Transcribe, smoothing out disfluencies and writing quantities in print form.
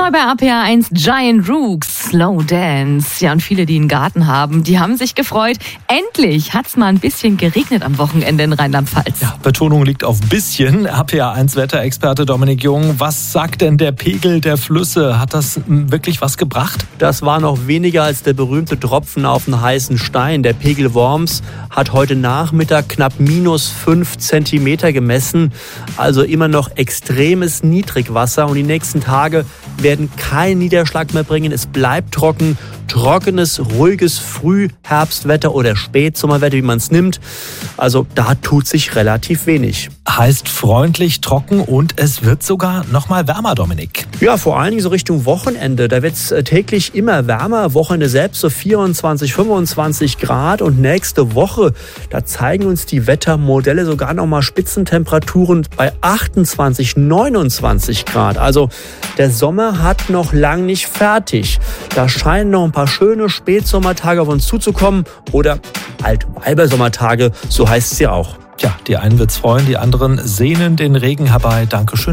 neu bei RPA 1 Giant Rooks, Slow Dance. Ja, und viele, die einen Garten haben, die haben sich gefreut. Endlich hat's mal ein bisschen geregnet am Wochenende in Rheinland-Pfalz. Ja, Betonung liegt auf bisschen. RPA 1 Wetterexperte Dominik Jung, was sagt denn der Pegel der Flüsse? Hat das wirklich was gebracht? Das war noch weniger als der berühmte Tropfen auf den heißen Stein. Der Pegel Worms hat heute Nachmittag knapp -5 Zentimeter gemessen. Also immer noch extremes Niedrigwasser. Und die nächsten Tage werden keinen Niederschlag mehr bringen. Es bleibt trocken. Trockenes, ruhiges Frühherbstwetter oder Spätsommerwetter, wie man es nimmt. Also da tut sich relativ wenig. Heißt freundlich, trocken und es wird sogar noch mal wärmer, Dominik. Ja, vor allen Dingen so Richtung Wochenende. Da wird es täglich immer wärmer. Wochenende selbst so 24, 25 Grad. Und nächste Woche, da zeigen uns die Wettermodelle sogar noch mal Spitzentemperaturen bei 28, 29 Grad. Also der Sommer hat noch lang nicht fertig. Da scheinen noch ein paar schöne Spätsommertage auf uns zuzukommen oder Altweibersommertage, so heißt es ja auch. Ja, die einen wird's freuen, die anderen sehnen den Regen herbei. Dankeschön.